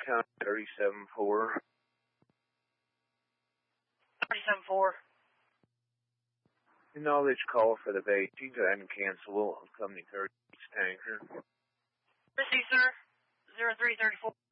County 37-4. 37-4. Acknowledge call for the Beijing. Go ahead and cancel. Company 36 tanker. Receive, sir. 0334.